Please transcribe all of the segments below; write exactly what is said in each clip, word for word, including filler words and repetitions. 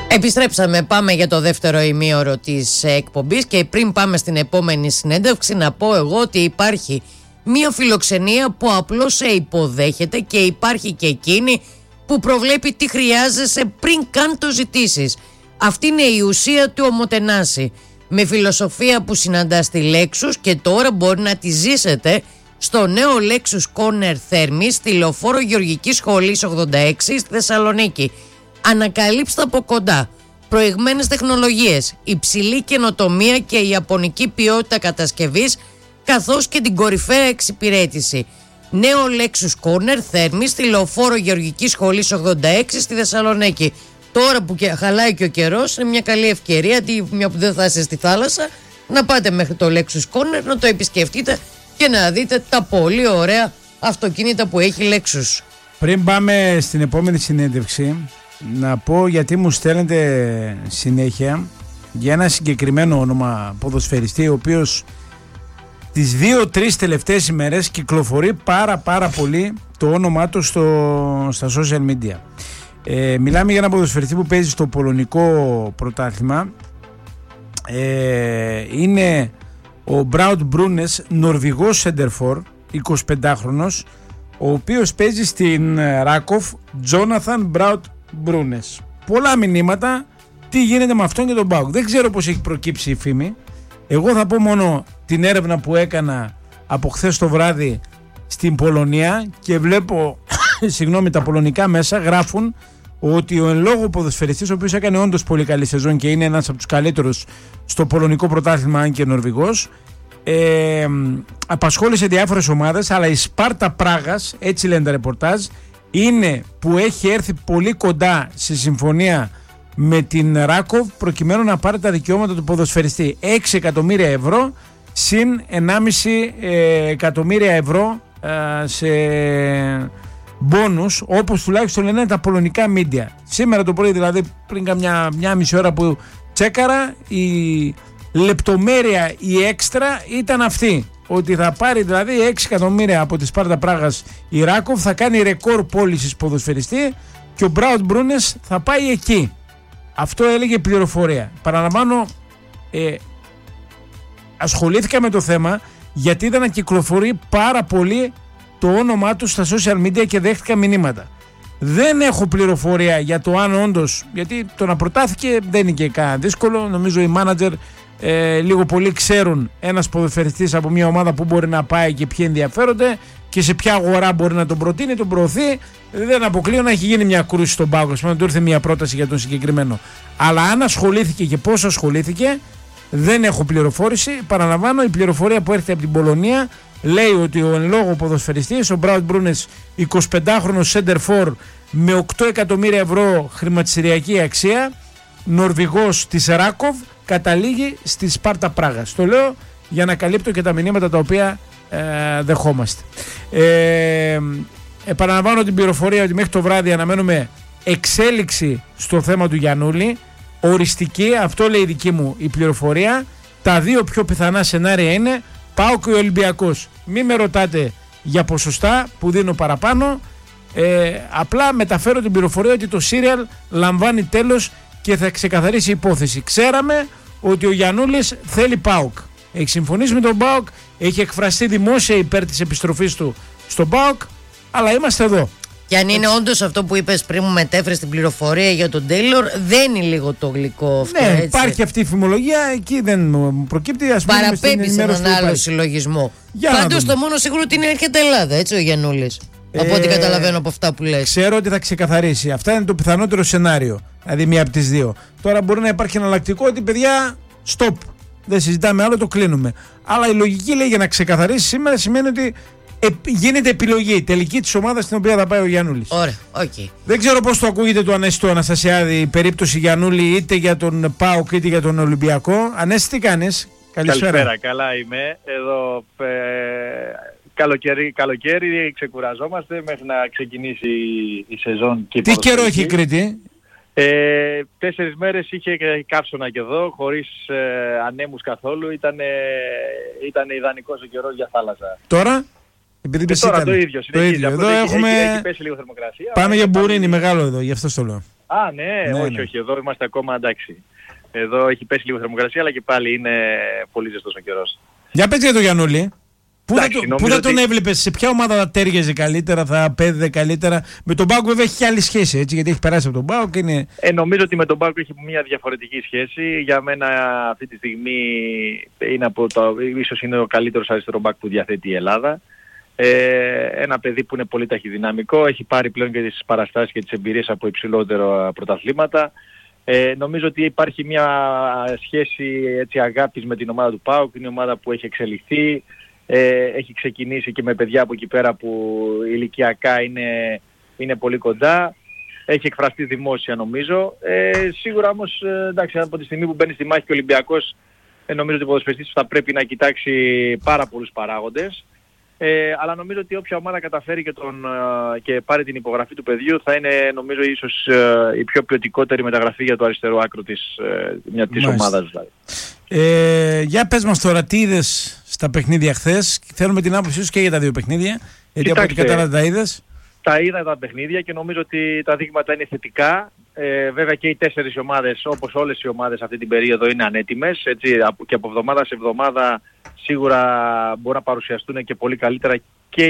Επιστρέψαμε, πάμε για το δεύτερο ημίωρο της εκπομπής και πριν πάμε στην επόμενη συνέντευξη να πω εγώ ότι υπάρχει μια φιλοξενία που απλώς σε υποδέχεται και υπάρχει και εκείνη που προβλέπει τι χρειάζεσαι πριν καν το ζητήσεις. Αυτή είναι η ουσία του Ομοτενάση, με φιλοσοφία που συναντά στη Lexus και τώρα μπορεί να τη ζήσετε στο νέο Lexus Corner Thermis στη Λεωφόρο Γεωργικής Σχολής ογδόντα έξι στη Θεσσαλονίκη. Ανακαλύψτε από κοντά προηγμένες τεχνολογίες, υψηλή καινοτομία και ιαπωνική ποιότητα κατασκευής, καθώς και την κορυφαία εξυπηρέτηση. Νέο Lexus Corner Thermis στη Λεωφόρο Γεωργικής Σχολής ογδόντα έξι στη Θεσσαλονίκη. Τώρα που χαλάει και ο καιρός, είναι μια καλή ευκαιρία, μια που δεν θα είστε στη θάλασσα, να πάτε μέχρι το Lexus Corner, να το επισκεφτείτε και να δείτε τα πολύ ωραία αυτοκίνητα που έχει Lexus. Πριν πάμε στην επόμενη συνέντευξη, να πω γιατί μου στέλνετε συνέχεια για ένα συγκεκριμένο όνομα ποδοσφαιριστή, ο οποίος τις δύο-τρεις τελευταίες ημέρες κυκλοφορεί πάρα πάρα πολύ το όνομά του στο, στα social media. Ε, μιλάμε για ένα ποδοσφαιριστή που παίζει στο πολωνικό πρωτάθλημα. Ε, είναι ο Μπράουτ Μπρούνες, Νορβηγός σεντερφόρ, εικοσιπεντάχρονος, ο οποίος παίζει στην Ράκοφ. Τζόναθαν Μπράουτ Μπρούνες. Πολλά μηνύματα, τι γίνεται με αυτόν και τον ΠΑΟΚ. Δεν ξέρω πώς έχει προκύψει η φήμη. Εγώ θα πω μόνο την έρευνα που έκανα από χθες το βράδυ στην Πολωνία και βλέπω, συγγνώμη, τα πολωνικά μέσα γράφουν ότι ο εν λόγω ποδοσφαιριστής, ο οποίος έκανε όντως πολύ καλή σεζόν και είναι ένας από τους καλύτερους στο πολωνικό πρωτάθλημα, αν και Νορβηγός, ε, απασχόλησε διάφορες ομάδες, αλλά η Σπάρτα Πράγας, έτσι λένε τα ρεπορτάζ, είναι που έχει έρθει πολύ κοντά σε συμφωνία με την Ράκοβ προκειμένου να πάρει τα δικαιώματα του ποδοσφαιριστή. έξι εκατομμύρια ευρώ συν ενάμιση εκατομμύρια ευρώ ε, σε μπόνους, όπως τουλάχιστον λένε τα πολωνικά μίντια. Σήμερα το πρωί, δηλαδή πριν καμιά μια μισή ώρα που τσέκαρα, η λεπτομέρεια, η έξτρα ήταν αυτή, ότι θα πάρει δηλαδή έξι εκατομμύρια από τη Σπάρτα Πράγας η Ράκοβ, θα κάνει ρεκόρ πώλησης ποδοσφαιριστή και ο Μπράουτ Μπρούνες θα πάει εκεί. Αυτό έλεγε πληροφορία. Παραλαμβάνω, ε, ασχολήθηκα με το θέμα γιατί είδα να κυκλοφορεί πάρα πολύ το όνομά του στα social media και δέχτηκα μηνύματα. Δεν έχω πληροφορία για το αν όντως, γιατί το να προτάθηκε δεν είναι και κανένα δύσκολο. Νομίζω οι μάνατζερ ε, λίγο πολύ ξέρουν ένας ποδοσφαιριστής από μια ομάδα που μπορεί να πάει και ποιοι ενδιαφέρονται και σε ποια αγορά μπορεί να τον προτείνει, τον προωθεί. Δεν αποκλείω να έχει γίνει μια κρούση στον πάγο, να του ήρθε μια πρόταση για τον συγκεκριμένο. Αλλά αν ασχολήθηκε και πώς ασχολήθηκε, δεν έχω πληροφόρηση. Παραλαμβάνω, η πληροφορία που έρχεται από την Πολωνία λέει ότι ο εν λόγω ποδοσφαιριστής, ο Μπράουτ Μπρούνες, εικοσιπεντάχρονος σεντερφόρ με οκτώ εκατομμύρια ευρώ χρηματιστηριακή αξία, Νορβηγός της Ράκοβ, καταλήγει στη Σπάρτα Πράγας. Το λέω για να καλύπτω και τα μηνύματα τα οποία ε, δεχόμαστε. Ε, επαναλαμβάνω την πληροφορία ότι μέχρι το βράδυ αναμένουμε εξέλιξη στο θέμα του Γιαννούλη, οριστική, αυτό λέει η δική μου η πληροφορία. Τα δύο πιο πιθανά σενάρια είναι ΠΑΟΚ και ο Ολυμπιακός. Μην με ρωτάτε για ποσοστά που δίνω παραπάνω, ε, απλά μεταφέρω την πληροφορία ότι το σύριαλ λαμβάνει τέλος και θα ξεκαθαρίσει η υπόθεση. Ξέραμε ότι ο Γιαννούλης θέλει ΠΑΟΚ. Έχει συμφωνήσει με τον ΠΑΟΚ, έχει εκφραστεί δημόσια υπέρ της επιστροφής του στον ΠΑΟΚ, αλλά είμαστε εδώ. Και αν είναι όντως αυτό που είπες πριν, μου μετέφερες την πληροφορία για τον Τέιλορ, δεν είναι λίγο το γλυκό αυτό? Ναι, έτσι. Υπάρχει αυτή η φημολογία, εκεί δεν μου προκύπτει. Ας πούμε, παραπέμπει σε έναν άλλο συλλογισμό. Πάντως το μόνο σίγουρο ότι είναι έρχεται Ελλάδα, έτσι, ο Γιαννούλης. Ε, από ό,τι καταλαβαίνω από αυτά που λες. Ξέρω ότι θα ξεκαθαρίσει. Αυτά είναι το πιθανότερο σενάριο. Δηλαδή μία από τις δύο. Τώρα μπορεί να υπάρχει εναλλακτικό ότι παιδιά, stop. Δεν συζητάμε άλλο, το κλείνουμε. Αλλά η λογική λέει για να ξεκαθαρίσει σήμερα σημαίνει ότι ε, γίνεται επιλογή τελική της ομάδας στην οποία θα πάει ο Γιαννούλης. Ωραία, οκ. Okay. Δεν ξέρω πώς το ακούγεται του Ανέστη του Αναστασιάδη η περίπτωση Γιαννούλη, είτε για τον ΠΑΟΚ είτε για τον Ολυμπιακό. Ανέστη, τι κάνεις? Καλησπέρα. Καλησπέρα, καλά είμαι. Εδώ ε, καλοκαίρι, καλοκαίρι ξεκουραζόμαστε μέχρι να ξεκινήσει η σεζόν. Και τι καιρό έχει η Κρήτη? Ε, τέσσερις μέρες είχε καύσωνα και εδώ, χωρίς ε, ανέμους καθόλου. Ήταν, ε, ήταν ιδανικός ο καιρός για θάλασσα. Τώρα? Επειδή και τώρα ήταν το ίδιο. Το ίδιο. Εδώ έχει, έχουμε... έχει, έχει πέσει λίγο θερμοκρασία. Πάμε για Μπουρίνι, μεγάλο εδώ, γι' αυτό το λέω. Α, ναι, ναι όχι, ναι. όχι, εδώ είμαστε ακόμα εντάξει. Εδώ έχει πέσει λίγο θερμοκρασία, αλλά και πάλι είναι πολύ ζεστός ο καιρός. Για πες για τον Γιαννούλη. Πού θα, Εντάξει, το, πού θα ότι... τον έβλεπες, σε ποια ομάδα θα τέριαζε καλύτερα, θα πέδε καλύτερα? Με τον ΠΑΟΚ βέβαια έχει και άλλη σχέση, έτσι, γιατί έχει περάσει από τον ΠΑΟΚ. Είναι... Ε, νομίζω ότι με τον ΠΑΟΚ έχει μια διαφορετική σχέση. Για μένα αυτή τη στιγμή είναι από το, ίσως είναι ο καλύτερος αριστερό μπακ που διαθέτει η Ελλάδα. Ε, ένα παιδί που είναι πολύ ταχυδυναμικό, έχει πάρει πλέον και τις παραστάσεις και τις εμπειρίες από υψηλότερα πρωταθλήματα. Ε, νομίζω ότι υπάρχει μια σχέση έτσι, αγάπης με την ομάδα του ΠΑΟΚ, είναι η ομάδα που έχει εξελιχθεί, ε, έχει ξεκινήσει και με παιδιά από εκεί πέρα που ηλικιακά είναι, είναι πολύ κοντά, έχει εκφραστεί δημόσια νομίζω. Ε, σίγουρα όμως, εντάξει, από τη στιγμή που μπαίνει στη μάχη και ο Ολυμπιακός, ε, νομίζω ότι ο ποδοσφαιριστής θα πρέπει να κοιτάξει πάρα πολλούς παράγοντες. Ε, αλλά νομίζω ότι όποια ομάδα καταφέρει και, τον, και πάρει την υπογραφή του παιδιού θα είναι νομίζω ίσως η πιο ποιοτικότερη μεταγραφή για το αριστερό άκρο της, μια, της ομάδας δηλαδή. Ε, για πες μας τώρα τι είδες στα παιχνίδια χθες. Θέλουμε την άποψή σου και για τα δύο παιχνίδια. Γιατί από ό,τι κατάλαβα τα είδες. Τα είδα τα παιχνίδια και νομίζω ότι τα δείγματα είναι θετικά. Ε, βέβαια και οι τέσσερις ομάδες, όπως όλες οι ομάδες αυτή την περίοδο, είναι ανέτοιμες. Έτσι, και από εβδομάδα σε εβδομάδα σίγουρα μπορούν να παρουσιαστούν και πολύ καλύτερα και,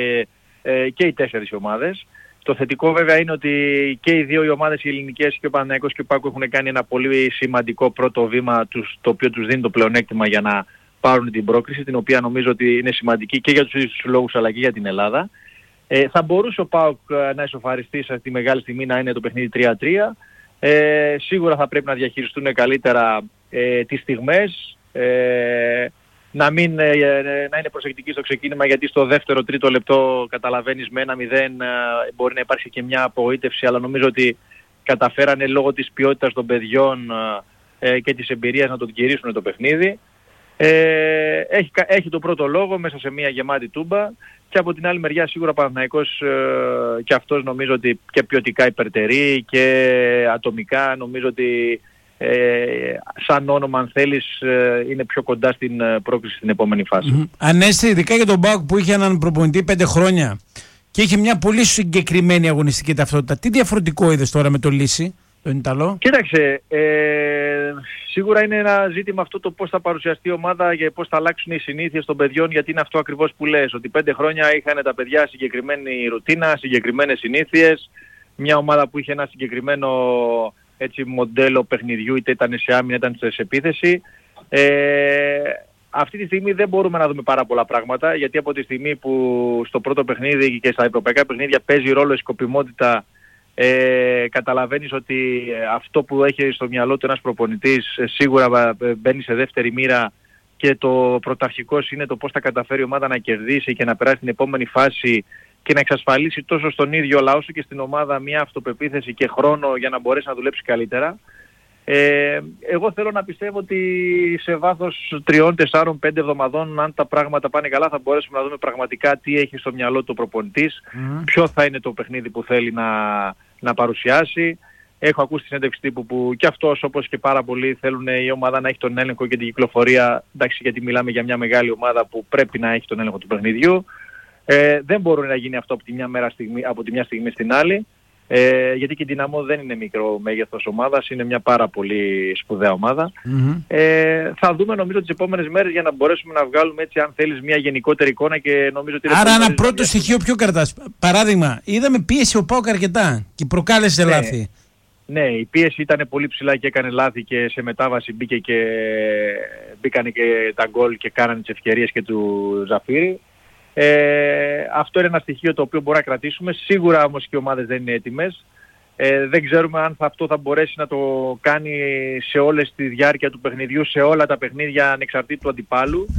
ε, και οι τέσσερις ομάδες. Το θετικό βέβαια είναι ότι και οι δύο οι ομάδες, οι ελληνικές και ο Παναθηναϊκός και ο ΠΑΟΚ, έχουν κάνει ένα πολύ σημαντικό πρώτο βήμα τους, το οποίο τους δίνει το πλεονέκτημα για να πάρουν την πρόκριση, την οποία νομίζω ότι είναι σημαντική και για τους ίδιους τους λόγους αλλά και για την Ελλάδα. Ε, θα μπορούσε ο ΠΑΟΚ να ισοφαριστεί σε τη μεγάλη στιγμή να είναι το παιχνίδι τρία τρία. Ε, σίγουρα θα πρέπει να διαχειριστούν καλύτερα ε, τις στιγμές, ε, να, μην, ε, να είναι προσεκτικοί στο ξεκίνημα, γιατί στο δεύτερο τρίτο λεπτό καταλαβαίνεις με ένα μηδέν ε, μπορεί να υπάρξει και μια απογοήτευση, αλλά νομίζω ότι καταφέρανε λόγω της ποιότητας των παιδιών ε, και της εμπειρίας να το γυρίσουν το παιχνίδι. Ε, έχει, έχει το πρώτο λόγο μέσα σε μια γεμάτη τούμπα. Και από την άλλη μεριά σίγουρα ο Παναθηναϊκός ε, και αυτός νομίζω ότι και ποιοτικά υπερτερεί και ατομικά νομίζω ότι ε, σαν όνομα αν θέλεις ε, είναι πιο κοντά στην ε, πρόκριση στην επόμενη φάση. Mm-hmm. Ανέστη, ειδικά για τον ΠΑΟΚ που είχε έναν προπονητή πέντε χρόνια και είχε μια πολύ συγκεκριμένη αγωνιστική ταυτότητα, τι διαφορετικό είδες τώρα με το Λύση, τον Ιταλό? Κοίταξε, ε, σίγουρα είναι ένα ζήτημα αυτό το πώς θα παρουσιαστεί η ομάδα και πώς θα αλλάξουν οι συνήθειες των παιδιών, γιατί είναι αυτό ακριβώς που λες, ότι πέντε χρόνια είχαν τα παιδιά συγκεκριμένη ρουτίνα, συγκεκριμένες συνήθειες, μια ομάδα που είχε ένα συγκεκριμένο έτσι, μοντέλο παιχνιδιού, είτε ήταν σε άμυνα είτε σε επίθεση. Ε, αυτή τη στιγμή δεν μπορούμε να δούμε πάρα πολλά πράγματα, γιατί από τη στιγμή που στο πρώτο παιχνίδι και στα ευρωπαϊκά παιχνίδια παίζει ρόλο η σκοπιμότητα, Ε, καταλαβαίνεις ότι αυτό που έχει στο μυαλό του ένας προπονητής σίγουρα μπαίνει σε δεύτερη μοίρα και το πρωταρχικός είναι το πώς θα καταφέρει η ομάδα να κερδίσει και να περάσει την επόμενη φάση και να εξασφαλίσει τόσο στον ίδιο αλλά όσο και στην ομάδα μια αυτοπεποίθηση και χρόνο για να μπορέσει να δουλέψει καλύτερα. Ε, εγώ θέλω να πιστεύω ότι σε βάθος τριών, τεσσάρων, πέντε εβδομαδών, αν τα πράγματα πάνε καλά, θα μπορέσουμε να δούμε πραγματικά τι έχει στο μυαλό του ο προπονητής, mm. ποιο θα είναι το παιχνίδι που θέλει να, να παρουσιάσει. Έχω ακούσει τη συνέντευξη τύπου που και αυτός όπως και πάρα πολλοί θέλουν η ομάδα να έχει τον έλεγχο και την κυκλοφορία, εντάξει, γιατί μιλάμε για μια μεγάλη ομάδα που πρέπει να έχει τον έλεγχο του παιχνιδιού. Ε, δεν μπορεί να γίνει αυτό από τη μια, μέρα στιγμή, από τη μια στιγμή στην άλλη. Ε, γιατί και η Δυναμό δεν είναι μικρό μέγεθος ομάδας, είναι μια πάρα πολύ σπουδαία ομάδα. Mm-hmm. Ε, θα δούμε νομίζω τις επόμενες μέρες για να μπορέσουμε να βγάλουμε έτσι αν θέλεις μια γενικότερη εικόνα και νομίζω ότι... Άρα ένα πρώτο μια... στοιχείο ποιο κρατάς? Παράδειγμα, είδαμε πίεση ο ΠΑΟΚ αρκετά και προκάλεσε ναι. λάθη. Ναι, η πίεση ήταν πολύ ψηλά και έκανε λάθη και σε μετάβαση μπήκε και μπήκανε και τα γκολ και κάνανε τις ευκαιρίες και του Ζαφύρη. Ε, αυτό είναι ένα στοιχείο το οποίο μπορούμε να κρατήσουμε. Σίγουρα όμως και οι ομάδες δεν είναι έτοιμες. Ε, δεν ξέρουμε αν αυτό θα μπορέσει να το κάνει σε όλες τη διάρκεια του παιχνιδιού, σε όλα τα παιχνίδια ανεξαρτήτου του αντιπάλου.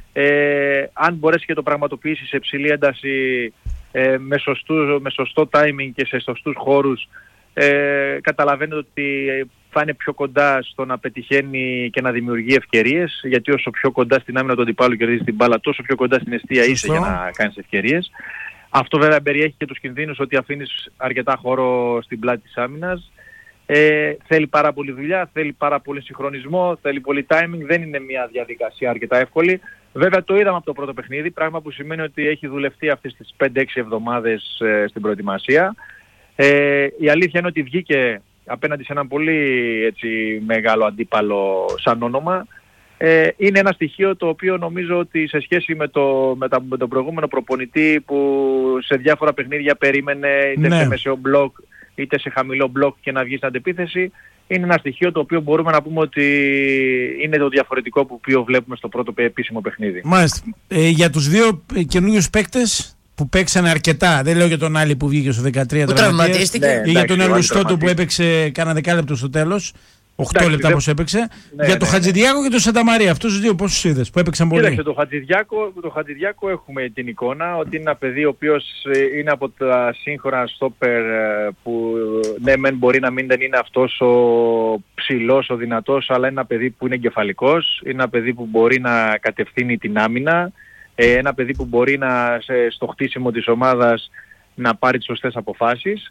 Ε, αν μπορέσει και το πραγματοποιήσει σε υψηλή ένταση ε, με, σωστού, με σωστό timing και σε σωστούς χώρους, ε, καταλαβαίνετε ότι θα είναι πιο κοντά στο να πετυχαίνει και να δημιουργεί ευκαιρίες, γιατί όσο πιο κοντά στην άμυνα του αντιπάλου κερδίζει την μπάλα, τόσο πιο κοντά στην εστία είσαι για να κάνεις ευκαιρίες. Αυτό βέβαια περιέχει και τους κινδύνους ότι αφήνεις αρκετά χώρο στην πλάτη της άμυνας. Ε, θέλει πάρα πολύ δουλειά, θέλει πάρα πολύ συγχρονισμό, θέλει πολύ timing, δεν είναι μια διαδικασία αρκετά εύκολη. Βέβαια το είδαμε από το πρώτο παιχνίδι, πράγμα που σημαίνει ότι έχει δουλευτεί αυτές τις πέντε έξι εβδομάδες ε, στην προετοιμασία. Ε, η αλήθεια είναι ότι βγήκε απέναντι σε ένα πολύ έτσι, μεγάλο αντίπαλο σαν όνομα. Ε, είναι ένα στοιχείο το οποίο νομίζω ότι σε σχέση με, το, με, τα, με τον προηγούμενο προπονητή που σε διάφορα παιχνίδια περίμενε είτε ναι. σε μεσαίο μπλοκ είτε σε χαμηλό μπλοκ και να βγει στην αντεπίθεση, είναι ένα στοιχείο το οποίο μπορούμε να πούμε ότι είναι το διαφορετικό που οποίο βλέπουμε στο πρώτο επίσημο παιχνίδι. Μάλιστα. Ε, για τους δύο καινούριους παίκτες που παίξανε αρκετά, δεν λέω για τον Άλλη που βγήκε στο δεκατρία τραυματίστηκε, ναι, ή για τον Ελουστότο που έπαιξε κάνα δεκάλεπτο στο τέλος. οκτώ λεπτά πώς έπαιξε. Ναι, για τον ναι, Χατζηδιάκο και τον Σανταμαρία. Αυτούς τους δύο πόσους είδες που έπαιξαν πολύ? Κοίταξε, τον Χατζηδιάκο, το Χατζηδιάκο έχουμε την εικόνα ότι είναι ένα παιδί ο οποίος είναι από τα σύγχρονα στόπερ που ναι μεν μπορεί να μην δεν είναι αυτός ο ψηλός, ο δυνατός, αλλά είναι ένα παιδί που είναι εγκεφαλικός, είναι ένα παιδί που μπορεί να κατευθύνει την άμυνα, ένα παιδί που μπορεί να, στο χτίσιμο της ομάδας να πάρει τις σωστές αποφάσεις.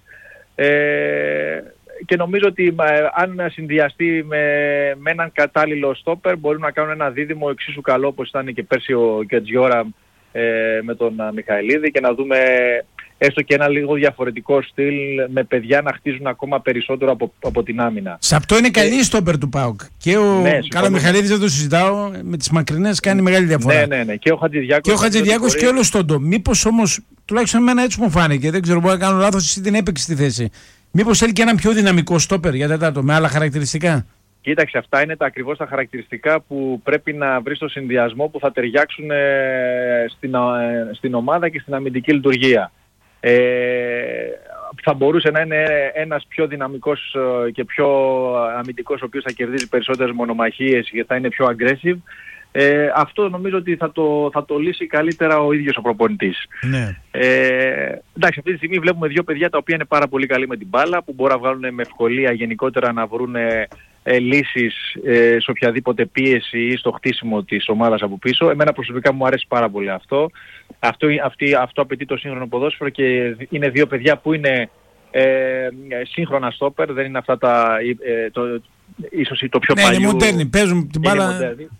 Ε, και νομίζω ότι ε, αν συνδυαστεί με, με έναν κατάλληλο στόπερ μπορούμε να κάνουν ένα δίδυμο εξίσου καλό όπως ήταν και πέρσι ο Κετζιόρα ε, με τον uh, Μιχαηλίδη και να δούμε έστω και ένα λίγο διαφορετικό στυλ με παιδιά να χτίζουν ακόμα περισσότερο από, από την άμυνα. Σε αυτό είναι καλή η στόπερ του ΠΑΟΚ. Και ο ναι, Καλό Μιχαηλίδης, δεν το συζητάω, με τις μακρινές κάνει μεγάλη διαφορά. Ναι, ναι, ναι. Και ο Χατζηδιάκος και, ο Χατζηδιάκος και όλο τον το. Μήπως όμως, τουλάχιστον εμένα έτσι μου φάνηκε, δεν ξέρω, μπορεί να κάνω λάθος, εσύ την έπαιξε στη θέση. Μήπως θέλει και έναν πιο δυναμικό στόπερ για τέταρτο, με άλλα χαρακτηριστικά? Κοίταξε, αυτά είναι τα ακριβώς τα χαρακτηριστικά που πρέπει να βρει στο συνδυασμό που θα ταιριάξουν ε, στην, ε, στην ομάδα και στην αμυντική λειτουργία. Ε, θα μπορούσε να είναι ένας πιο δυναμικός ε, και πιο αμυντικός, ο οποίος θα κερδίζει περισσότερες μονομαχίες και θα είναι πιο aggressive. Ε, αυτό νομίζω ότι θα το, θα το λύσει καλύτερα ο ίδιος ο προπονητής. Ναι. Ε, εντάξει, αυτή τη στιγμή βλέπουμε δύο παιδιά τα οποία είναι πάρα πολύ καλοί με την μπάλα, που μπορούν να βγάλουν με ευκολία γενικότερα να βρουν ε, λύσεις ε, σε οποιαδήποτε πίεση ή στο χτίσιμο της ομάδας από πίσω. Εμένα προσωπικά μου αρέσει πάρα πολύ αυτό. Αυτό, αυτή, αυτό απαιτεί το σύγχρονο ποδόσφαιρο και είναι δύο παιδιά που είναι ε, σύγχρονα στόπερ, δεν είναι αυτά τα ε, το, ίσως το πιο ναι, παλιού. Ναι, είναι μοντέρνοι, παίζουν την μπάλα.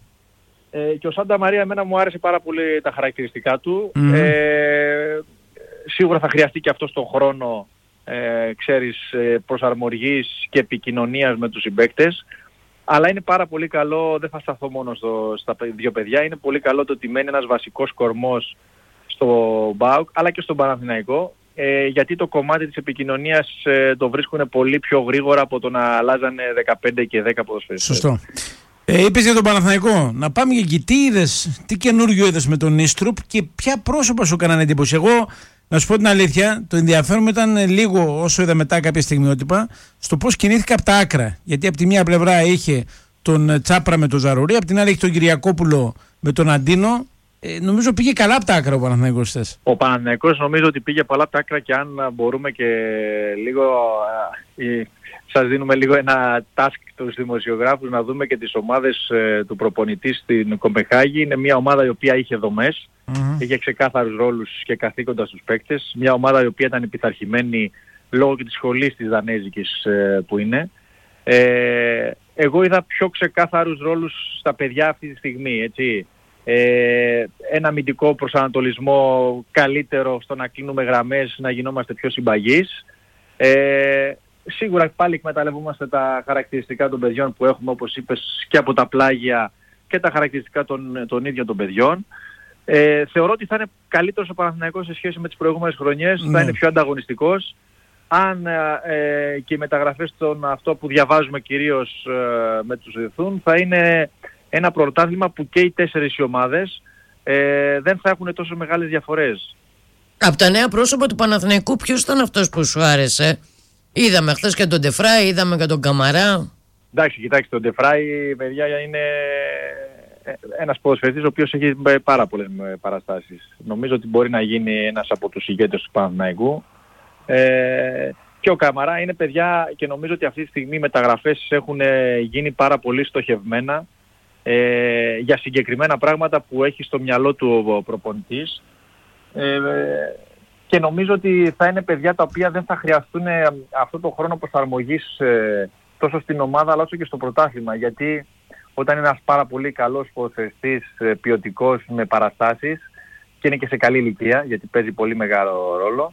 Ε, και ο Σανταμαρία εμένα μου άρεσε πάρα πολύ τα χαρακτηριστικά του. Mm. Ε, σίγουρα θα χρειαστεί και αυτό τον χρόνο ε, ξέρεις, προσαρμογής και επικοινωνίας με τους συμπαίκτες. Αλλά είναι πάρα πολύ καλό, δεν θα σταθώ μόνο στο, στα δύο παιδιά, είναι πολύ καλό το ότι μένει ένας βασικός κορμός στο ΠΑΟΚ αλλά και στον Παναθηναϊκό. Ε, γιατί το κομμάτι της επικοινωνίας ε, το βρίσκουν πολύ πιο γρήγορα από το να αλλάζανε δεκαπέντε και δέκα ποδοσφαιριστές. Σωστό. Ε, είπες για τον Παναθηναϊκό. Να πάμε για εκεί. Τι είδες, τι καινούργιο είδες με τον Ίστρουπ και ποια πρόσωπα σου έκαναν εντύπωση? Εγώ, να σου πω την αλήθεια, το ενδιαφέρον μου ήταν λίγο, όσο είδα μετά κάποια στιγμιότυπα, στο πώς κινήθηκα από τα άκρα. Γιατί από τη μία πλευρά είχε τον Τσάπρα με τον Ζαρουρί, από την άλλη είχε τον Κυριακόπουλο με τον Αντίνο. Ε, νομίζω πήγε καλά από τα άκρα ο Παναθηναϊκός θες. Ο Παναθηναϊκός νομίζω ότι πήγε πολλά από τα άκρα και αν μπορούμε και λίγο... Ε, σας δίνουμε λίγο ένα task τους δημοσιογράφους να δούμε και τις ομάδες ε, του προπονητή στην Κοπενχάγη. Είναι μια ομάδα η οποία είχε δομές, mm-hmm. είχε ξεκάθαρους ρόλους και καθήκοντα στους παίκτες. Μια ομάδα η οποία ήταν επιθαρχημένη λόγω και της σχολής της Δανέζικης ε, που είναι. Ε, εγώ είδα πιο ξεκάθαρους ρόλους στα παιδιά αυτή τη στιγμή, έτσι. Ε, ένα αμυντικό προσανατολισμό καλύτερο στο να κλείνουμε γραμμές, να γινόμαστε πιο συμπαγείς. Ε, Σίγουρα πάλι εκμεταλλευόμαστε τα χαρακτηριστικά των παιδιών που έχουμε, όπως είπες, και από τα πλάγια και τα χαρακτηριστικά των, των ίδιων των παιδιών. Ε, θεωρώ ότι θα είναι καλύτερος ο Παναθηναϊκός σε σχέση με τις προηγούμενες χρονιές, ναι. Θα είναι πιο ανταγωνιστικός. Αν ε, και οι μεταγραφές των αυτό που διαβάζουμε κυρίως ε, με τους διεθνούν, θα είναι ένα πρωτάθλημα που και οι τέσσερις οι ομάδες ε, δεν θα έχουν τόσο μεγάλες διαφορές. Από τα νέα πρόσωπα του Παναθηναϊκού ποιος ήταν αυτός που σου άρεσε? Είδαμε χθες και τον Ντεφράι, είδαμε και τον Καμαρά. Εντάξει, κοιτάξτε, τον Ντεφράι, παιδιά, είναι ένας ποδοσφαιριστής ο οποίος έχει πάρα πολλές παραστάσεις. Νομίζω ότι μπορεί να γίνει ένας από τους ηγέτες του Παναθηναϊκού. Ε, και ο Καμαρά είναι παιδιά και νομίζω ότι αυτή τη στιγμή οι μεταγραφές έχουν γίνει πάρα πολύ στοχευμένα ε, για συγκεκριμένα πράγματα που έχει στο μυαλό του ο προπονητής. Ε, Και νομίζω ότι θα είναι παιδιά τα οποία δεν θα χρειαστούν αυτό το χρόνο προσαρμογής ε, τόσο στην ομάδα αλλά όσο και στο πρωτάθλημα. Γιατί όταν είναι ένας πάρα πολύ καλός ποδοσφαιριστής, ε, ποιοτικός, με παραστάσεις και είναι και σε καλή ηλικία, γιατί παίζει πολύ μεγάλο ρόλο,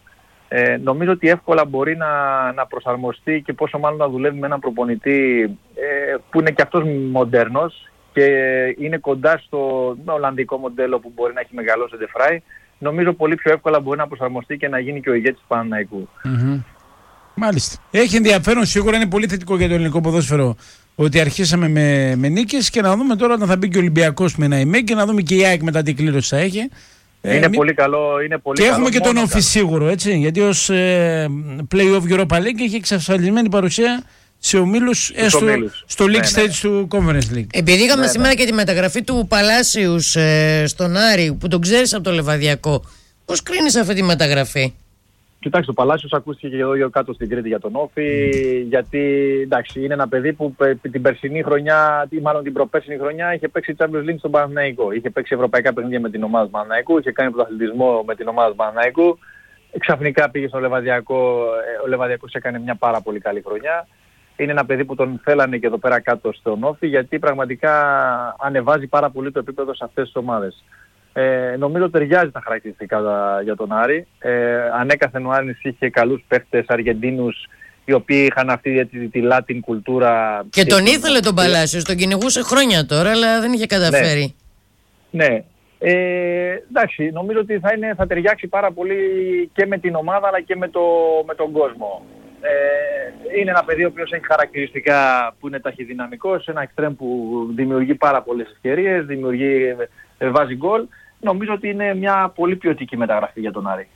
Ε, νομίζω ότι εύκολα μπορεί να, να προσαρμοστεί και πόσο μάλλον να δουλεύει με έναν προπονητή ε, που είναι και αυτός μοντέρνος και είναι κοντά στο ολλανδικό μοντέλο που μπορεί να έχει μεγαλώσει ο Ντε Φράι. Νομίζω πολύ πιο εύκολα μπορεί να προσαρμοστεί και να γίνει και ο ηγέτης του Παναθηναϊκού. Mm-hmm. Μάλιστα. Έχει ενδιαφέρον, σίγουρα είναι πολύ θετικό για το ελληνικό ποδόσφαιρο ότι αρχίσαμε με, με νίκες και να δούμε τώρα όταν θα μπει και ο Ολυμπιακός με ένα ΙΜΕ και να δούμε και η ΑΕΚ μετά την κλήρωση θα έχει. Είναι ε, πολύ καλό. Είναι πολύ και καλό έχουμε και τον Όφη σίγουρο, έτσι, γιατί ως ε, play-off Europa League έχει εξασφαλισμένη παρουσία σε ομίλους, έστω στο league stage ναι, ναι. του Conference League. Επειδή είχαμε ναι, σήμερα ναι. και τη μεταγραφή του Παλάσιους ε, στον Άρη, που τον ξέρεις από το Λεβαδιακό, πώς κρίνεις αυτή τη μεταγραφή? Κοιτάξτε, ο Παλάσιος ακούστηκε και εδώ κάτω στην Κρήτη για τον Όφη, mm. γιατί εντάξει, είναι ένα παιδί που την περσινή χρονιά, ή μάλλον την προπέρσινη χρονιά, είχε παίξει Champions League στον Παναθηναϊκό. Είχε παίξει ευρωπαϊκά παιχνίδια με την ομάδα του Παναθηναϊκού, είχε κάνει πρωταθλητισμό με την ομάδα του Παναθηναϊκού. Ξαφνικά πήγε στο Λεβαδιακό, ο Λεβαδιακός έκανε μια πάρα πολύ καλή χρονιά. Είναι ένα παιδί που τον θέλανε και εδώ πέρα κάτω στον Όφη, γιατί πραγματικά ανεβάζει πάρα πολύ το επίπεδο σε αυτές τις ομάδες. Ε, νομίζω ταιριάζει τα χαρακτηριστικά για τον Άρη. Ε, ανέκαθεν ο Άρης είχε καλούς παίχτες Αργεντίνους, οι οποίοι είχαν αυτή τη, τη Latin κουλτούρα. Και, και τον ήθελε τον Παλάσιος, τον κυνηγούσε χρόνια τώρα, αλλά δεν είχε καταφέρει. Ναι, ναι. Ε, εντάξει, νομίζω ότι θα, είναι, θα ταιριάξει πάρα πολύ και με την ομάδα αλλά και με, το, με τον κόσμο. Ε, είναι ένα παιδί ο οποίος έχει χαρακτηριστικά που είναι ταχυδυναμικός, ένα εξτρέμ που δημιουργεί πάρα πολλές ευκαιρίες, δημιουργεί, βάζει γκολ. Νομίζω ότι είναι μια πολύ ποιοτική μεταγραφή για τον Άρη.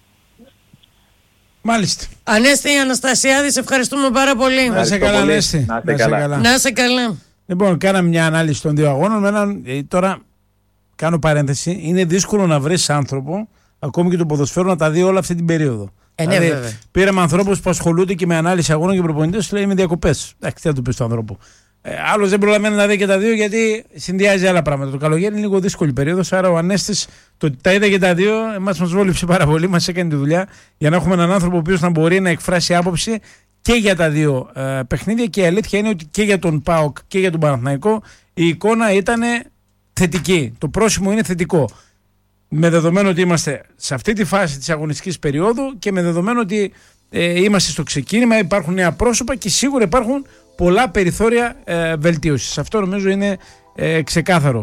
Μάλιστα. Ανέστη Αναστασιάδη, σε ευχαριστούμε πάρα πολύ. Να σε καλά, Ανέστη. Να σε καλά. Να σε καλά. Λοιπόν, κάναμε μια ανάλυση των δύο αγώνων. Με έναν, ε, τώρα κάνω παρένθεση. Είναι δύσκολο να βρεις άνθρωπο, ακόμη και το ποδοσφαίρο, να τα δει όλα αυτή την περίοδο. Ε, ναι, δηλαδή, πήραμε ανθρώπους που ασχολούνται και με ανάλυση αγώνων και προπονητές, του λέει με διακοπές. Εντάξει, τι θα του πει στον άνθρωπο. Ε, άλλος δεν προλαβαίνει να δει και τα δύο γιατί συνδυάζει άλλα πράγματα. Το καλοκαίρι είναι λίγο δύσκολη περίοδος. Άρα ο Ανέστης το ότι τα είδε και τα δύο, εμάς μας βόλεψε πάρα πολύ, μας έκανε τη δουλειά για να έχουμε έναν άνθρωπο ο οποίος να μπορεί να εκφράσει άποψη και για τα δύο ε, παιχνίδια. Και η αλήθεια είναι ότι και για τον ΠΑΟΚ και για τον Παναθηναϊκό η εικόνα ήταν θετική. Το πρόσημο είναι θετικό. Με δεδομένο ότι είμαστε σε αυτή τη φάση της αγωνιστικής περίοδου και με δεδομένο ότι ε, είμαστε στο ξεκίνημα, υπάρχουν νέα πρόσωπα και σίγουρα υπάρχουν πολλά περιθώρια ε, βελτίωσης. Αυτό νομίζω είναι ε, ξεκάθαρο.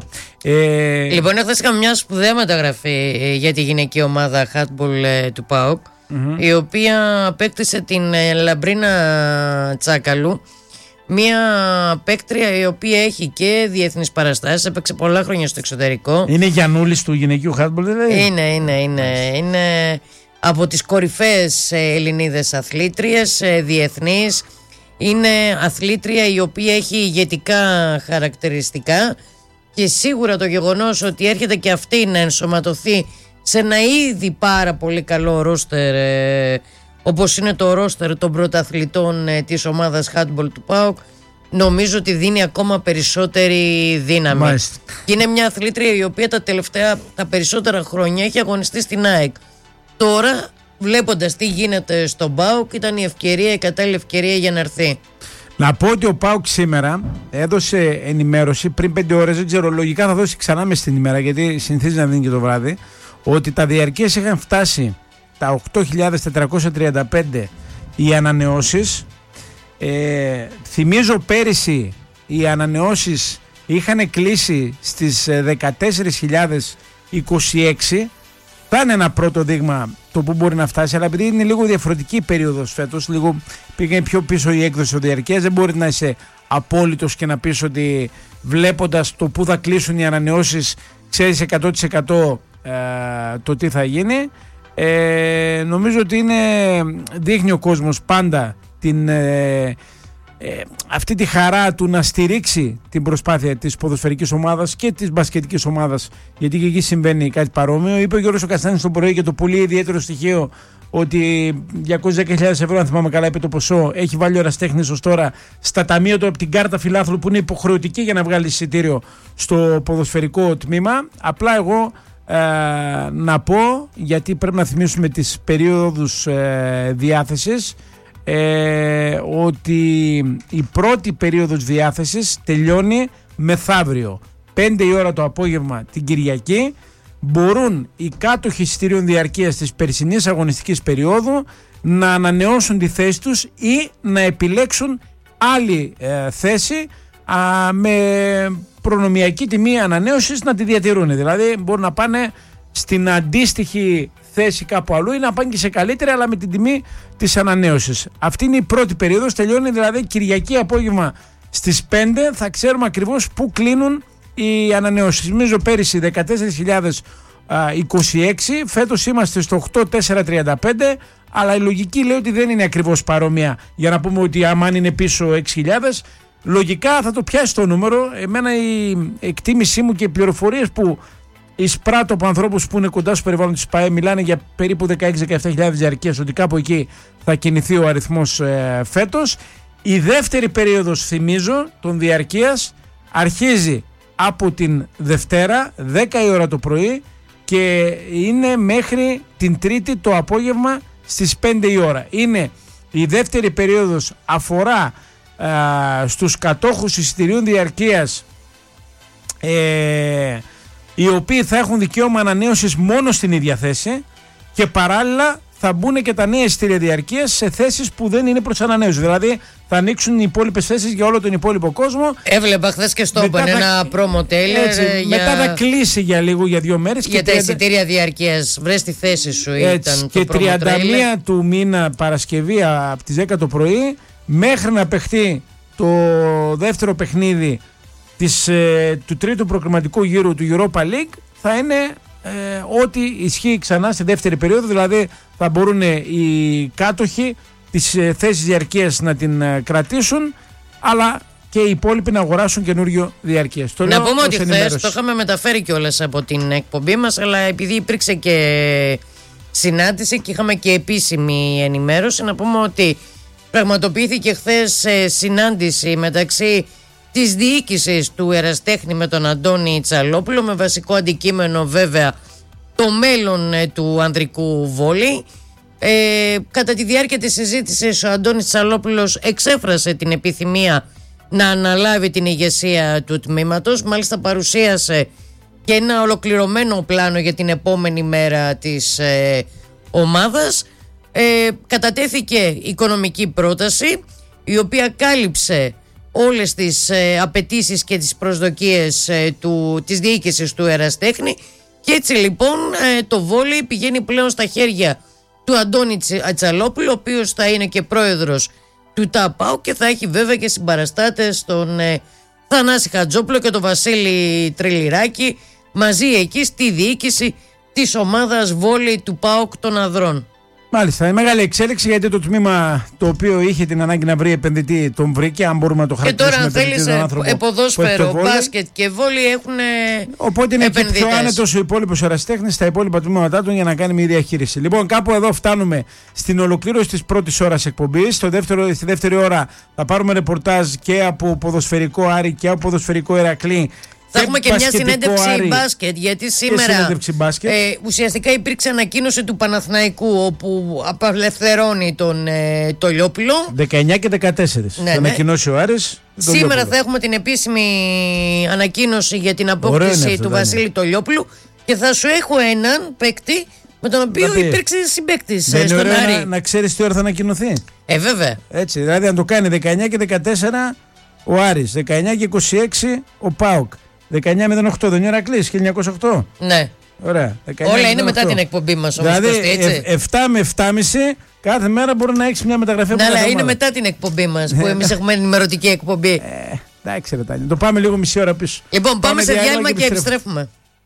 Ε, λοιπόν, εχθές είχαμε μια σπουδαία μεταγραφή ε, για τη γυναική ομάδα handball ε, του ΠΑΟΚ, mm-hmm. η οποία απέκτησε την ε, Λαμπρίνα Τσάκαλου, μια παίκτρια η οποία έχει και διεθνείς παραστάσεις, έπαιξε πολλά χρόνια στο εξωτερικό. Είναι Γιαννούλης του γυναικείου handball, δηλαδή. Είναι, είναι, είναι, είναι από τις κορυφαίες Ελληνίδες αθλήτριες, διεθνείς. Είναι αθλήτρια η οποία έχει ηγετικά χαρακτηριστικά και σίγουρα το γεγονός ότι έρχεται και αυτή να ενσωματωθεί σε ένα ήδη πάρα πολύ καλό ρόστερ, ε, όπως είναι το ρόστερ των πρωταθλητών ε, της ομάδας handball του ΠΑΟΚ, νομίζω ότι δίνει ακόμα περισσότερη δύναμη. Μάλιστα. Και είναι μια αθλήτρια η οποία τα τελευταία, τα περισσότερα χρόνια έχει αγωνιστεί στην ΑΕΚ. Τώρα, βλέποντας τι γίνεται στον ΠΑΟΚ, ήταν η ευκαιρία, η κατάλληλη ευκαιρία για να έρθει. Να πω ότι ο ΠΑΟΚ σήμερα έδωσε ενημέρωση πριν πέντε ώρες, δεν ξέρω, λογικά θα δώσει ξανά μες την ημέρα γιατί συνηθίζει να δίνει και το βράδυ, ότι τα διαρκείας είχαν φτάσει τα οκτώ χιλιάδες τετρακόσια τριάντα πέντε οι ανανεώσεις. Ε, θυμίζω πέρυσι οι ανανεώσεις είχαν κλείσει στις δεκατέσσερις χιλιάδες είκοσι έξι. Θα είναι ένα πρώτο δείγμα το που μπορεί να φτάσει, αλλά επειδή είναι λίγο διαφορετική η περίοδος φέτος, λίγο πήγαινε πιο πίσω η έκδοση στο διαρκείας, δεν μπορεί να είσαι απόλυτος και να πεις ότι βλέποντας το που θα κλείσουν οι ανανεώσεις ξέρεις εκατό τοις εκατό ε, το τι θα γίνει. Ε, νομίζω ότι είναι, δείχνει ο κόσμος πάντα την, ε, ε, αυτή τη χαρά του να στηρίξει την προσπάθεια της ποδοσφαιρικής ομάδας και της μπασκετικής ομάδας, γιατί και εκεί συμβαίνει κάτι παρόμοιο. Είπε ο Γιώργος ο Καστάνης το πρωί και το πολύ ιδιαίτερο στοιχείο ότι διακόσιες δέκα χιλιάδες ευρώ, αν θυμάμαι καλά, είπε το ποσό, έχει βάλει ο ερασιτέχνης ως τώρα στα ταμεία του από την κάρτα φιλάθλου που είναι υποχρεωτική για να βγάλει εισιτήριο στο ποδοσφαιρικό τμήμα. Απλά εγώ ε, να πω, γιατί πρέπει να θυμίσουμε τις περίοδους ε, διάθεσης, ε, ότι η πρώτη περίοδος διάθεσης τελειώνει μεθαύριο πέντε η ώρα το απόγευμα την Κυριακή. Μπορούν οι κάτοχοι εισιτήριων διαρκείας της περσινής αγωνιστικής περίοδου να ανανεώσουν τη θέση τους ή να επιλέξουν άλλη ε, θέση α, με προνομιακή τιμή ανανέωσης να τη διατηρούν. Δηλαδή μπορούν να πάνε στην αντίστοιχη θέση κάπου αλλού ή να πάνε και σε καλύτερη, αλλά με την τιμή της ανανέωσης. Αυτή είναι η πρώτη περίοδος, τελειώνει δηλαδή Κυριακή απόγευμα στις πέντε, θα ξέρουμε ακριβώς πού κλείνουν οι ανανεώσεις. Νομίζω πέρυσι δεκατέσσερις χιλιάδες είκοσι έξι, φέτος είμαστε στο οκτώ χιλιάδες τετρακόσια τριάντα πέντε, αλλά η λογική λέει ότι δεν είναι ακριβώς παρόμοια για να πούμε ότι άμα είναι πίσω έξι χιλιάδες, λογικά θα το πιάσει το νούμερο. Εμένα η εκτίμησή μου και οι πληροφορίες που εισπράττω από ανθρώπους που είναι κοντά στο περιβάλλον της ΠΑΕ μιλάνε για περίπου δεκαέξι με δεκαεπτά χιλιάδες διαρκείας, ότι κάπου εκεί θα κινηθεί ο αριθμός ε, φέτος. Η δεύτερη περίοδος, θυμίζω, των διαρκείας αρχίζει από την Δευτέρα δέκα η ώρα το πρωί και είναι μέχρι την Τρίτη το απόγευμα στις πέντε η ώρα. Είναι η δεύτερη περίοδος, αφορά α, στους κατόχους εισιτηρίων διαρκείας ε, οι οποίοι θα έχουν δικαίωμα ανανέωσης μόνο στην ίδια θέση και παράλληλα θα μπουν και τα νέα εισιτήρια διαρκείας σε θέσεις που δεν είναι προς ανανέωση. Δηλαδή θα ανοίξουν οι υπόλοιπες θέσεις για όλο τον υπόλοιπο κόσμο. Έβλεπα χθες και στο Open ένα promo trailer. Για... Μετά θα κλείσει για λίγο, για δύο μέρες. Για τα εισιτήρια διαρκείας. Βρες τη θέση σου, έτσι, ήταν και το promo τριάντα μία trailer. του μήνα Παρασκευή από τις δέκα το πρωί μέχρι να παιχτεί το δεύτερο παιχνίδι της, ε, του τρίτου προκριματικού γύρου του Europa League θα είναι ε, ό,τι ισχύει ξανά στη δεύτερη περίοδο. Δηλαδή θα μπορούν οι κάτοχοι τις ε, θέσεις διαρκείας να την ε, κρατήσουν, αλλά και οι υπόλοιποι να αγοράσουν καινούριο διαρκείας. Το να λέω πούμε ότι χθες το είχαμε μεταφέρει κιόλας από την εκπομπή μας, αλλά επειδή υπήρξε και συνάντηση και είχαμε και επίσημη ενημέρωση, να πούμε ότι πραγματοποιήθηκε χθες ε, συνάντηση μεταξύ της διοίκησης του Εραστέχνη με τον Αντώνη Τσαλόπουλο, με βασικό αντικείμενο βέβαια το μέλλον ε, του ανδρικού βόλεϊ. Ε, κατά τη διάρκεια της συζήτησης ο Αντώνης Τσαλόπουλος εξέφρασε την επιθυμία να αναλάβει την ηγεσία του τμήματος. Μάλιστα παρουσίασε και ένα ολοκληρωμένο πλάνο για την επόμενη μέρα της ε, ομάδας. Ε, κατατέθηκε οικονομική πρόταση η οποία κάλυψε όλες τις ε, απαιτήσεις και τις προσδοκίες ε, του, της διοίκησης του Εραστέχνη και έτσι λοιπόν ε, το βόλεϊ πηγαίνει πλέον στα χέρια του Αντώνη Τσαλόπουλου, ο οποίος θα είναι και πρόεδρος του ΤΑΠΑΟ και θα έχει βέβαια και συμπαραστάτες τον ε, Θανάση Χατζόπουλο και τον Βασίλη Τριλιράκη μαζί εκεί στη διοίκηση της ομάδας βόλεϊ του ΠΑΟΚ των Ανδρών. Μάλιστα, είναι μεγάλη εξέλιξη γιατί το τμήμα το οποίο είχε την ανάγκη να βρει επενδυτή τον βρήκε, αν μπορούμε να το χαρακτηρίσουμε. Και τώρα αν θέλεις ποδόσφαιρο, μπάσκετ και βόλεϊ έχουν επενδυτές. Οπότε είναι και πιο άνετος ο υπόλοιπος ερασιτέχνης στα υπόλοιπα τμήματά του για να κάνει μια διαχείριση. Λοιπόν, κάπου εδώ φτάνουμε στην ολοκλήρωση της πρώτης ώρας εκπομπής. Στο δεύτερο, στη δεύτερη ώρα θα πάρουμε ρεπορτάζ και από ποδοσφαιρικό Άρη και από ποδοσφαιρικό Ηρακλή. Θα έχουμε και μια συνέντευξη Άρη, μπάσκετ, γιατί σήμερα ε, ουσιαστικά υπήρξε ανακοίνωση του Παναθηναϊκού όπου απελευθερώνει τον ε, το Λιόπουλο. δεκαεννιά και δεκατέσσερα. Ναι, θα ανακοινώσει ο Άρης. Σήμερα Λιόπουλο. Θα έχουμε την επίσημη ανακοίνωση για την απόκτηση αυτό, του Βασίλη το Λιόπουλου και θα σου έχω έναν παίκτη με τον οποίο δηλαδή, υπήρξε συμπαίκτης στον Άρη. Να, να ξέρεις τι ώρα θα ανακοινωθεί. Ε, βέβαια. Έτσι, δηλαδή αν το κάνει δεκαεννιά και δεκατέσσερα ο Άρης, δεκαεννιά και είκοσι έξι ο ΠΑΟΚ. δεκαεννιά μηδέν οκτώ δεν είναι Ηρακλής, χίλια εννιακόσια οκτώ. Ναι. Ωραία. Όλα είναι μετά την εκπομπή μας όμως. Δηλαδή εφτά με εφτά και μισή κάθε μέρα μπορεί να έχει μια μεταγραφή. Ναι, αλλά είναι μετά την εκπομπή μας που εμείς έχουμε ενημερωτική εκπομπή. Ε, εντάξει ρε Τάνια. Το πάμε λίγο μισή ώρα πίσω. Λοιπόν, πάμε, πάμε σε διάλειμμα και, και επιστρέφουμε.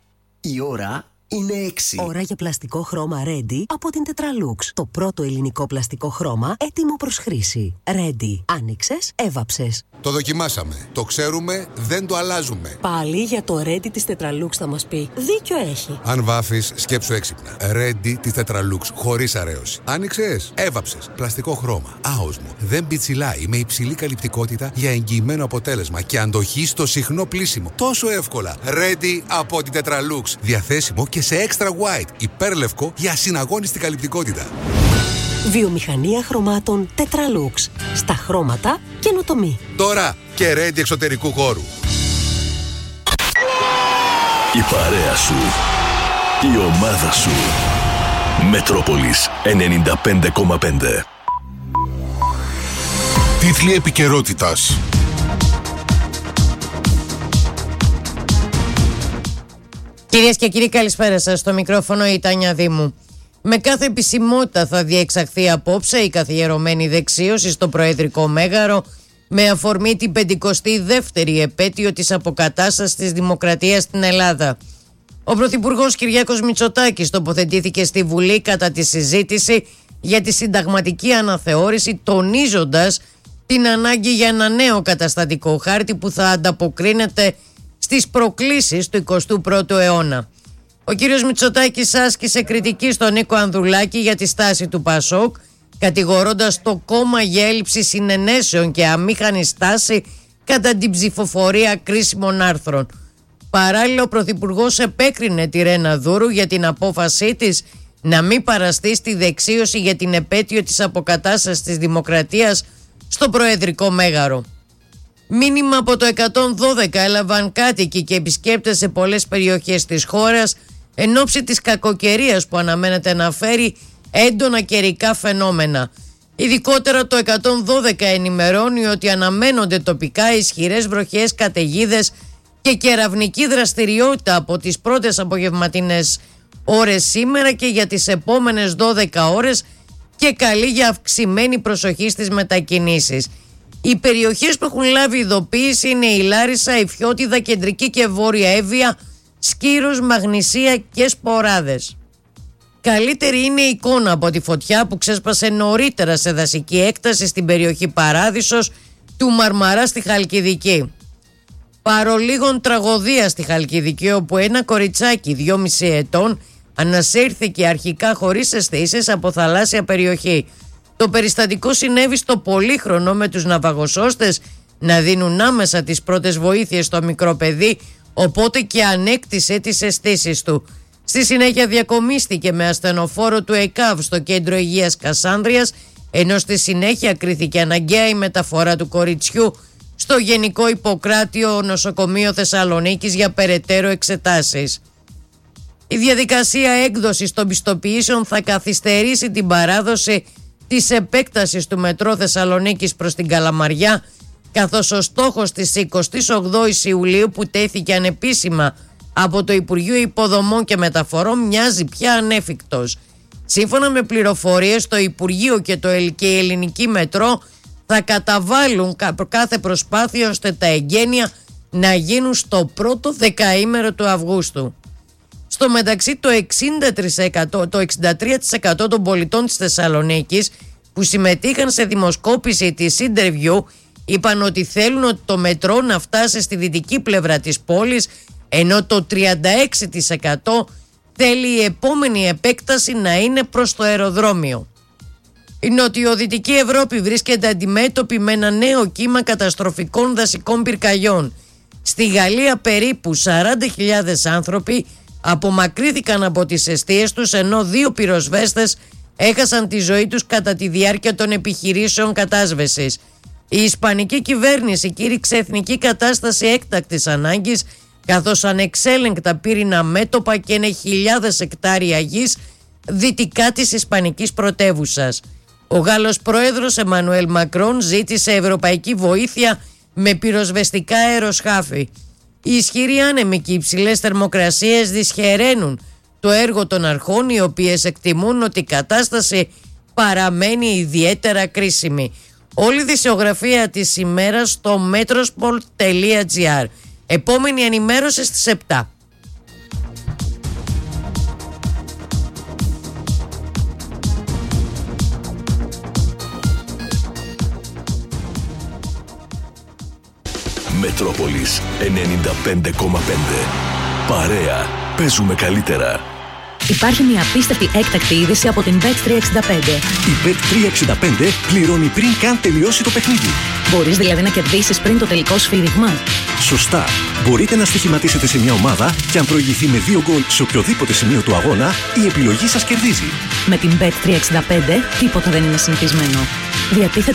Η ώρα είναι έξι. Ώρα για πλαστικό χρώμα Ready από την Tetralux. Το πρώτο ελληνικό πλαστικό χρώμα έτοιμο προς χρήση. Ready. Άνοιξες, έβαψες. Το δοκιμάσαμε. Το ξέρουμε, δεν το αλλάζουμε. Πάλι για το Ready της Tetralux θα μας πει. Δίκιο έχει. Αν βάφεις, σκέψου έξυπνα. Ready της Tetralux, χωρίς αρέωση. Άνοιξες, έβαψες. Πλαστικό χρώμα. Άοσμο. Δεν πιτσιλάει. Με υψηλή καλυπτικότητα για εγγυημένο αποτέλεσμα και αντοχή στο συχνό πλύσιμο. Τόσο εύκολα. Ready από την Tetralux. Διαθέσιμο και σε extra white. Υπέρλευκο για ασυναγώνιστη καλυπτικότητα. Βιομηχανία χρωμάτων Tetralux. Στα χρώματα καινοτομή. Τώρα και Ready εξωτερικού χώρου. Η παρέα σου. Η ομάδα σου. Μετρόπολης ενενήντα πέντε κόμμα πέντε. Τίτλοι επικαιρότητας. Κυρίες και κύριοι, καλησπέρα σας. Στο μικρόφωνο η Τάνια Δήμου. Με κάθε επισημότητα θα διεξαχθεί απόψε η καθιερωμένη δεξίωση στο Προεδρικό Μέγαρο με αφορμή την πενηκοστή δεύτερη επέτειο της αποκατάστασης της δημοκρατίας στην Ελλάδα. Ο Πρωθυπουργός Κυριάκος Μητσοτάκης τοποθετήθηκε στη Βουλή κατά τη συζήτηση για τη συνταγματική αναθεώρηση, τονίζοντας την ανάγκη για ένα νέο καταστατικό χάρτη που θα ανταποκρίνεται στις προκλήσεις του εικοστού πρώτου αιώνα. Ο κύριος Μητσοτάκης άσκησε κριτική στον Νίκο Ανδρουλάκη για τη στάση του ΠΑΣΟΚ, κατηγορώντας το κόμμα για έλλειψη συνενέσεων και αμήχανη στάση κατά την ψηφοφορία κρίσιμων άρθρων. Παράλληλα, ο Πρωθυπουργός επέκρινε τη Ρένα Δούρου για την απόφασή της να μην παραστεί στη δεξίωση για την επέτειο της αποκατάστασης της δημοκρατίας στο Προεδρικό Μέγαρο. Μήνυμα από το εκατόν δώδεκα έλαβαν κάτοικοι και επισκέπτες σε πολλές περιοχές της χώρας εν ώψη της κακοκαιρίας που αναμένεται να φέρει έντονα καιρικά φαινόμενα. Ειδικότερα το εκατόν δώδεκα ενημερώνει ότι αναμένονται τοπικά ισχυρές βροχές, καταιγίδες και κεραυνική δραστηριότητα από τις πρώτες απογευματινές ώρες σήμερα και για τις επόμενες δώδεκα ώρες και καλή για αυξημένη προσοχή στις μετακινήσεις. Οι περιοχές που έχουν λάβει ειδοποίηση είναι η Λάρισα, η Φιώτιδα, Κεντρική και Βόρεια Εύβοια, Σκύρος, Μαγνησία και Σποράδες. Καλύτερη είναι η εικόνα από τη φωτιά που ξέσπασε νωρίτερα σε δασική έκταση στην περιοχή Παράδεισος του Μαρμαρά στη Χαλκιδική. Παρολίγων τραγωδία στη Χαλκιδική, όπου ένα κοριτσάκι δυόμισι ετών ανασύρθηκε αρχικά χωρίς αισθήσεις από θαλάσσια περιοχή. Το περιστατικό συνέβη στο Πολύχρονο με τους ναυαγοσώστες να δίνουν άμεσα τις πρώτες βοήθειες στο μικρό παιδί, οπότε και ανέκτησε τις αισθήσεις του. Στη συνέχεια διακομίστηκε με ασθενοφόρο του ΕΚΑΒ στο Κέντρο Υγείας Κασάνδριας, ενώ στη συνέχεια κρίθηκε αναγκαία η μεταφορά του κοριτσιού στο Γενικό Ιπποκράτιο Νοσοκομείο Θεσσαλονίκης για περαιτέρω εξετάσεις. Η διαδικασία έκδοσης των πιστοποιήσεων θα καθυστερήσει την παράδοση της επέκτασης του μετρό Θεσσαλονίκης προς την Καλαμαριά, καθώς ο στόχος της εικοστής όγδοης Ιουλίου που τέθηκε ανεπίσημα από το Υπουργείο Υποδομών και Μεταφορών μοιάζει πια ανέφικτος. Σύμφωνα με πληροφορίες, το Υπουργείο και, το, και η Ελληνική Μετρό θα καταβάλουν κάθε προσπάθεια ώστε τα εγγένεια να γίνουν στο πρώτο δεκαήμερο του Αυγούστου. Στο μεταξύ, το εξήντα τρία τοις εκατό, το εξήντα τρία τοις εκατό των πολιτών της Θεσσαλονίκης που συμμετείχαν σε δημοσκόπηση της Interview είπαν ότι θέλουν το μετρό να φτάσει στη δυτική πλευρά της πόλης, ενώ το τριάντα έξι τοις εκατό θέλει η επόμενη επέκταση να είναι προς το αεροδρόμιο. Η νοτιοδυτική Ευρώπη βρίσκεται αντιμέτωπη με ένα νέο κύμα καταστροφικών δασικών πυρκαγιών. Στη Γαλλία περίπου σαράντα χιλιάδες άνθρωποι απομακρύθηκαν από τις εστίες τους, ενώ δύο πυροσβέστες έχασαν τη ζωή τους κατά τη διάρκεια των επιχειρήσεων κατάσβεσης. Η Ισπανική κυβέρνηση κήρυξε εθνική κατάσταση έκτακτης ανάγκης, καθώς ανεξέλεγκτα πύρινα μέτωπα και είναι χιλιάδες εκτάρια γης δυτικά της Ισπανικής πρωτεύουσας. Ο Γάλλος πρόεδρος Εμμανουέλ Μακρόν ζήτησε ευρωπαϊκή βοήθεια με πυροσβεστικά αεροσκάφη. Οι ισχυροί άνεμοι και οι υψηλές θερμοκρασίες δυσχεραίνουν το έργο των αρχών, οι οποίες εκτιμούν ότι η κατάσταση παραμένει ιδιαίτερα κρίσιμη. Όλη η δισεογραφία της ημέρας στο metrosport τελεία gr. Επόμενη ενημέρωση στις επτά. Μετρόπολης ενενήντα πέντε κόμμα πέντε. Παρέα. Παίζουμε καλύτερα. Υπάρχει μια απίστευτη έκτακτη είδηση από την μπετ τριακόσια εξήντα πέντε. Η μπετ τριακόσια εξήντα πέντε πληρώνει πριν καν τελειώσει το παιχνίδι. Μπορείς δηλαδή να κερδίσεις πριν το τελικό σφύριγμα. Σωστά. Μπορείτε να στοιχηματίσετε σε μια ομάδα και αν προηγηθεί με δύο γκολ σε οποιοδήποτε σημείο του αγώνα, η επιλογή σας κερδίζει. Με την μπετ τριακόσια εξήντα πέντε τίποτα δεν είναι συνηθισμένο. Διατίθεται